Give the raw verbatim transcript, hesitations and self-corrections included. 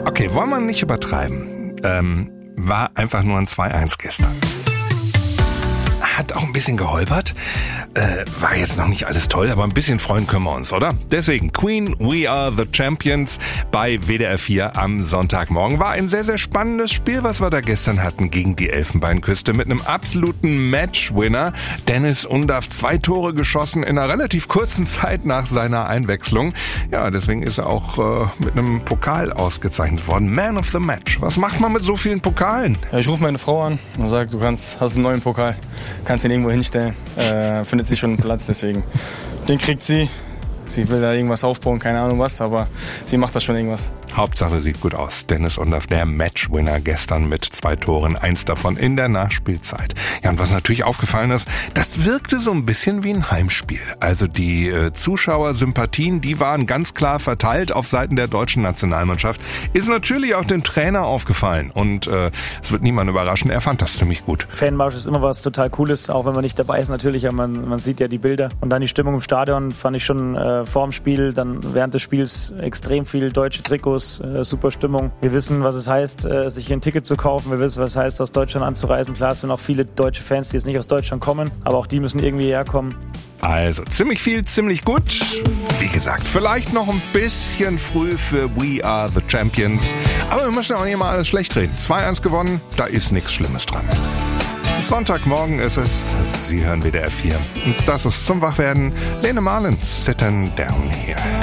Okay, wollen wir nicht übertreiben. Ähm, war einfach nur ein zwei eins gestern. Hat auch ein bisschen geholpert. Äh, war jetzt noch nicht alles toll, aber ein bisschen freuen können wir uns, oder? Deswegen Queen, We Are the Champions bei W D R vier am Sonntagmorgen. War ein sehr, sehr spannendes Spiel, was wir da gestern hatten gegen die Elfenbeinküste mit einem absoluten Matchwinner. Dennis Undaff, zwei Tore geschossen in einer relativ kurzen Zeit nach seiner Einwechslung. Ja, deswegen ist er auch äh, mit einem Pokal ausgezeichnet worden. Man of the Match. Was macht man mit so vielen Pokalen? Ja, ich rufe meine Frau an und sage, du kannst, hast einen neuen Pokal. Kannst ihn irgendwo hinstellen, äh, findet sich schon einen Platz, deswegen. Den kriegt sie. Sie will da irgendwas aufbauen, keine Ahnung was, aber sie macht da schon irgendwas. Hauptsache sieht gut aus. Dennis Undaff, der Matchwinner gestern mit zwei Toren, eins davon in der Nachspielzeit. Ja, und was natürlich aufgefallen ist, das wirkte so ein bisschen wie ein Heimspiel. Also die äh, Zuschauersympathien, die waren ganz klar verteilt auf Seiten der deutschen Nationalmannschaft. Ist natürlich auch dem Trainer aufgefallen und äh, es wird niemand überraschen, er fand das ziemlich gut. Fanmarsch ist immer was total Cooles, auch wenn man nicht dabei ist natürlich, aber man, man sieht ja die Bilder. Und dann die Stimmung im Stadion fand ich schon äh, vor dem Spiel, dann während des Spiels extrem viel deutsche Trikots, äh, super Stimmung. Wir wissen, was es heißt, äh, sich hier ein Ticket zu kaufen. Wir wissen, was es heißt, aus Deutschland anzureisen. Klar, es sind auch viele deutsche Fans, die jetzt nicht aus Deutschland kommen, aber auch die müssen irgendwie herkommen. Also ziemlich viel, ziemlich gut. Wie gesagt, vielleicht noch ein bisschen früh für We Are the Champions. Aber wir müssen auch nicht mal alles schlecht reden. zwei eins gewonnen, da ist nichts Schlimmes dran. Sonntagmorgen ist es, Sie hören W D R vier. Und das ist zum Wachwerden. Lene Marlin, Sitting Down Here.